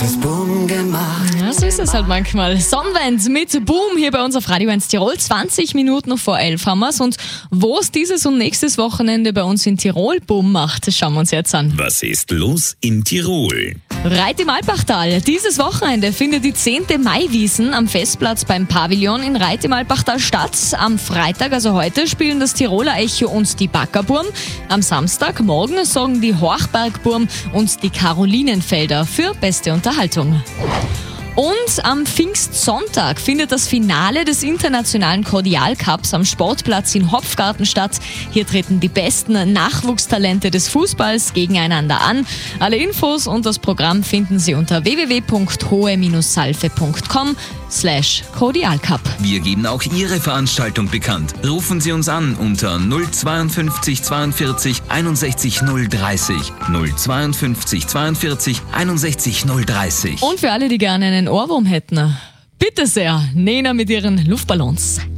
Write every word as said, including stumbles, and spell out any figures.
Boom gemacht. Ja, so ist es halt manchmal. Sonnenwend mit Boom hier bei uns auf Radio eins Tirol. zwanzig Minuten vor elf haben wir's. Und wo es dieses und nächstes Wochenende bei uns in Tirol Boom macht, das schauen wir uns jetzt an. Was ist los in Tirol? Reit im Alpachtal. Dieses Wochenende findet die zehnte Maiwiesen am Festplatz beim Pavillon in Reit im Alpachtal statt. Am Freitag, also heute, spielen das Tiroler Echo und die Backerburm. Am Samstag, morgen, sorgen die Horchbergburm und die Karolinenfelder für beste Unterhaltung. Und am Pfingstsonntag findet das Finale des internationalen Cordial Cups am Sportplatz in Hopfgarten statt. Hier treten die besten Nachwuchstalente des Fußballs gegeneinander an. Alle Infos und das Programm finden Sie unter w w w punkt hohe salve punkt com slash Cordial Cup. Wir geben auch Ihre Veranstaltung bekannt. Rufen Sie uns an unter null zweiundfünfzig zweiundvierzig einundsechzig null dreißig. null zweiundfünfzig zweiundvierzig einundsechzig null dreißig. Und für alle, die gerne einen Ohrwurm hätten, bitte sehr, Nena mit ihren Luftballons.